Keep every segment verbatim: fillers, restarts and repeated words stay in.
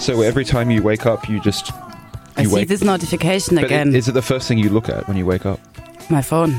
So every time you wake up, you just... I you see wake, this notification but again. Is it the first thing you look at when you wake up? My phone.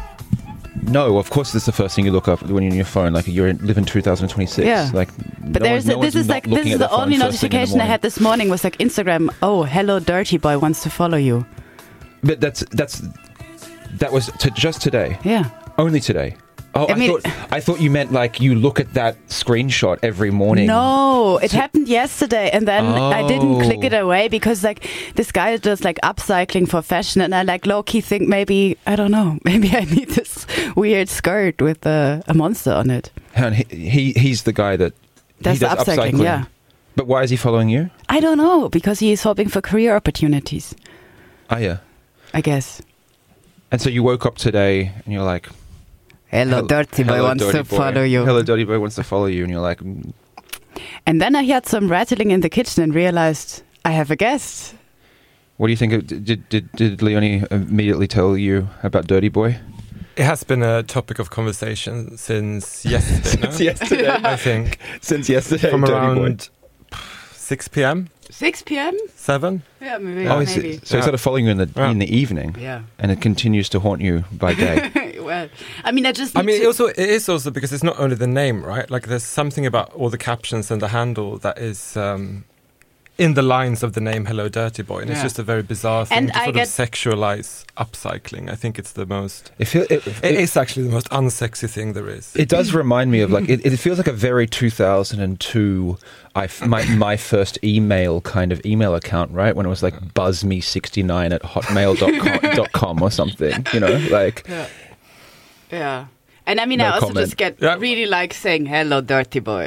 No, of course it's the first thing you look up when you're on your phone. Like, you live in two thousand twenty-six. Yeah. Like, But no there's one, a, no this one's is not like looking this is at the their phone only first thing in the notification I morning. had this morning was like Instagram. Oh, hello, Dirty Boy wants to follow you. But that's that's that was to just today. Yeah. Only today. Oh, I, I mean- thought I thought you meant like you look at that screenshot every morning. No, it happened yesterday, and then I didn't click Oh. it away because like this guy does like upcycling for fashion, and I like low key think maybe I don't know, maybe I need this weird skirt with a, a monster on it. And he, he he's the guy that That's he the does upcycling, upcycling. yeah. But why is he following you? I don't know because he is hoping for career opportunities. Oh yeah. I guess. And so you woke up today and you're like, Hello, Hel- Dirty Boy hello, wants Dirty to Boy. follow you. Hello, Dirty Boy wants to follow you, and you're like, mm. And then I heard some rattling in the kitchen and realized I have a guest. What do you think? Of, did did did Leonie immediately tell you about Dirty Boy? It has been a topic of conversation since yesterday. Since no? yesterday. I think Since yesterday, from Dirty around six p.m. six p.m. seven. Yeah, maybe. Oh, is maybe. it, so he Yeah. started following you in the Yeah. in the evening, Yeah. and it continues to haunt you by day. Well, I mean, I just. I need mean, it to- also it is also because it's not only the name, right? Like, there's something about all the captions and the handle that is um, in the lines of the name "Hello, Dirty Boy," and it's Yeah. just a very bizarre thing And to I sort get- of sexualize upcycling. I think it's the most. It feel, it, It it, is actually the most unsexy thing there is. it does remind me of like it, it feels like a very two thousand two. I f- my my first email kind of email account, right? When it was like buzzme sixty-nine at hotmail dot com or something, you know, like. Yeah. Yeah. And I mean, No I also comment. just get Yeah. really like saying hello, Dirty Boy.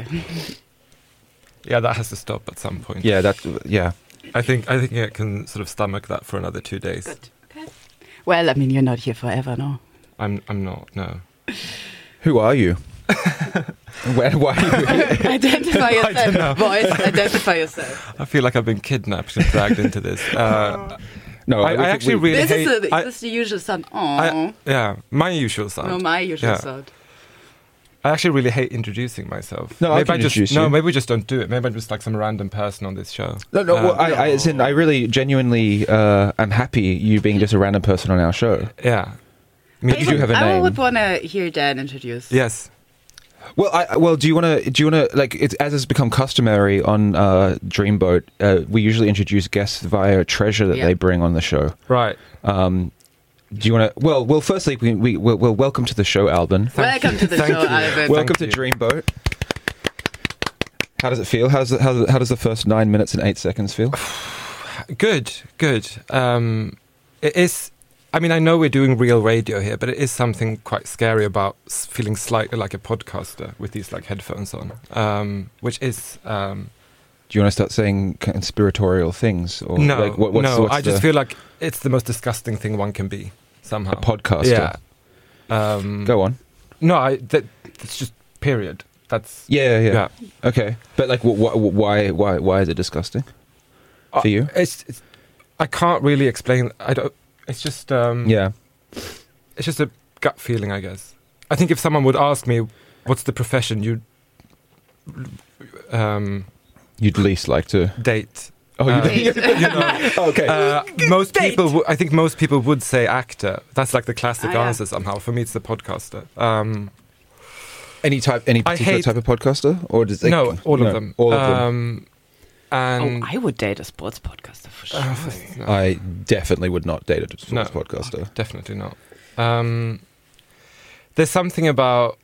Yeah, that has to stop at some point. Yeah, that yeah. I think I think I can sort of stomach that for another two days. Good. Okay. Well, I mean, you're not here forever, no? I'm I'm not. No. Who are you? Where, why are you here? Identify I don't know. yourself, boys. Identify yourself. I feel like I've been kidnapped and dragged into this. Uh, No, I, we I could- actually we- really This is, hate. a, I- this is the usual sound. I- Oh, yeah, my usual sound. no, my usual Yeah. sound. I actually really hate introducing myself. No, I maybe can just introduce no, you. maybe we just don't do it. Maybe I'm just like some random person on this show. No, no. Uh, well, I, I, as in, I really, genuinely, uh, am happy you being just a random person on our show. Yeah. Me You too. do have a I name. would want to hear Dan introduce. Yes. Well, I, well, do you want to? Do you want to like? It's, as has become customary on uh, Dreamboat, uh, we usually introduce guests via a treasure that Yeah. they bring on the show. Right. Um, do you want to? Well, well, firstly, we we well, well, welcome to the show, Albin. Welcome to the Thank show, you. Alvin. Welcome to you. Dreamboat. How does it feel? How's it, how, how does the first nine minutes and eight seconds feel? Good. Good. Um, it is. I mean, I know we're doing real radio here, but it is something quite scary about s- feeling slightly like a podcaster with these like headphones on, um, which is. Um, Do you want to start saying conspiratorial things? Or no, like, what, what's, no. what's I just the- feel like it's the most disgusting thing one can be somehow. a podcaster. Yeah. Um, Go on. No, I. That, it's just period. That's. Yeah, yeah, Yeah. Okay, but like, wh- wh- why, why, why is it disgusting Uh, for you? It's, it's. I can't really explain. I don't. It's just. Um, Yeah. It's just a gut feeling, I guess. I think if someone would ask me, "What's the profession you um, You'd least like to. date?" Oh, Uh, you, you know, okay. uh, most people. W- I think most people would say actor. That's like the classic Ah, yeah. answer somehow. For me, it's the podcaster. Um, any type, any I particular hate- type of podcaster, or does it, no, all no, of them. All of them. um, And Oh, I would date a sports podcaster for sure. uh, no, I definitely would not date a sports No. podcaster. definitely not. Um, there's something about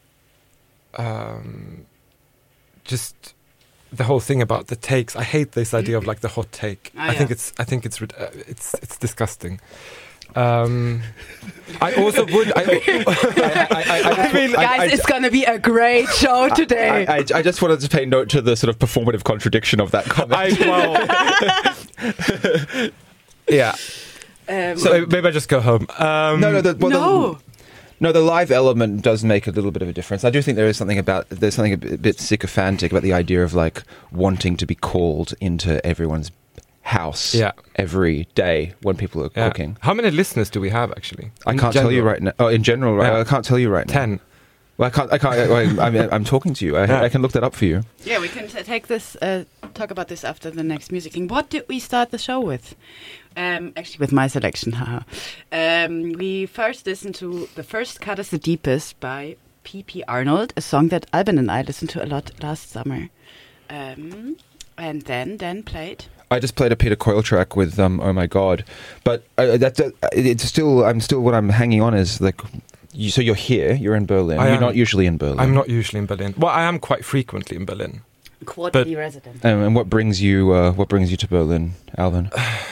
um, just the whole thing about the takes. I hate this idea of like the hot take. Ah, I think yeah. it's I think it's rid- uh, it's it's disgusting. Um, I also would. I, I, mean, Guys, it's going to be a great show today. I, I, I just wanted to pay note to the sort of performative contradiction of that comment. I well, yeah. um, So maybe I just go home. Um, no, no, the, well, no. The, no, the live element does make a little bit of a difference. I do think there is something about there's something a bit, a bit sycophantic about the idea of like wanting to be called into everyone's house Yeah. every day when people are Yeah. cooking. How many listeners do we have actually? I In can't tell you general? right now. Oh, in general, right? Yeah. I can't tell you right now. Ten. Well, I can't. I can't. I, I mean, I'm talking to you. I, Yeah. I can look that up for you. Yeah, we can t- take this, uh, talk about this after the next music thing. What did we start the show with? Um, actually, with my selection, haha. Um, we first listened to The First Cut is the Deepest by P P Arnold, a song that Albin and I listened to a lot last summer. Um, and then Dan played. I just played a Peter Coyle track with um, Oh My God, but uh, that's uh, it's still. I'm still. What I'm hanging on is like. You, so you're here. You're in Berlin. I You're am. not usually in Berlin. I'm not usually in Berlin. Well, I am quite frequently in Berlin. Quarterly resident. Um, and what brings you? Uh, what brings you to Berlin, Alvin?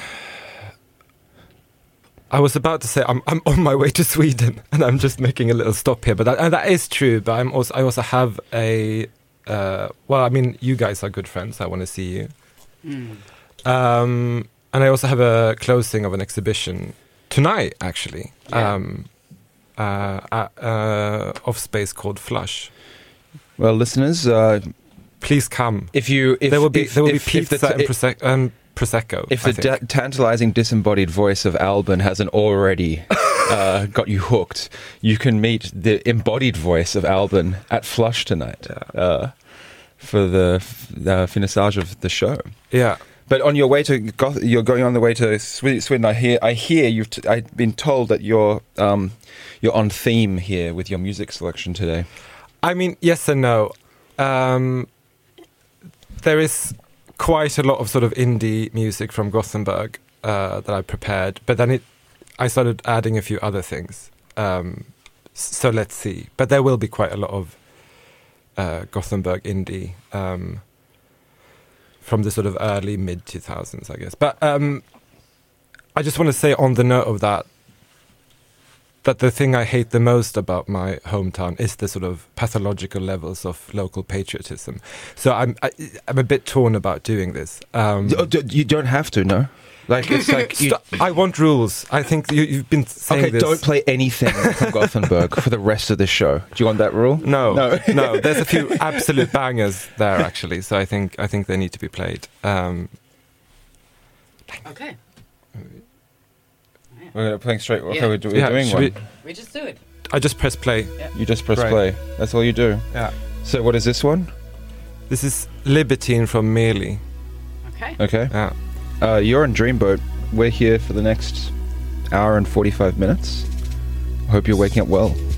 I was about to say I'm I'm on my way to Sweden, and I'm just making a little stop here. But that, and that is true. But I'm also I also have a uh, well, I mean, you guys are good friends. I want to see you. Mm. Um, and I also have a closing of an exhibition tonight, actually, Yeah. um, uh, at, uh, of space called Flush. Well, listeners, uh, Please come. if you if there will be if, there will if, be if the pizza t- and, Prose- and prosecco. if I the think. da- tantalizing disembodied voice of Albin hasn't already uh, got you hooked, you can meet the embodied voice of Albin at Flush tonight uh, for the uh, finissage of the show. yeah. But on your way to Goth- you're going on the way to Swe- Sweden. I hear. I hear you've. T- I've been told that you're um, you're on theme here with your music selection today. I mean, yes and no. Um, there is quite a lot of sort of indie music from Gothenburg uh, that I prepared, but then it, I started adding a few other things. Um, s- so let's see. But there will be quite a lot of uh, Gothenburg indie um, from the sort of early mid two thousands, I guess. But um, I just want to say on the note of that, that the thing I hate the most about my hometown is the sort of pathological levels of local patriotism. So I'm I, I'm a bit torn about doing this. Um, D- d- you don't have to. No. Like it's like you. Stop. I want rules. I think you, you've been saying Okay, this. don't play anything from Gothenburg for the rest of the show. Do you want that rule? No, No. no. There's a few absolute bangers there actually. So I think I think they need to be played. Um, Okay. We're playing straight. Okay, Yeah. we're, do- we're yeah, doing should one. we- We just do it. I just press play. You just press Right. play. That's all you do. Yeah. So what is this one? This is Libertine from Meli. Okay. Okay. Yeah. Uh, you're on Dreamboat. We're here for the next hour and forty-five minutes. Hope you're waking up well.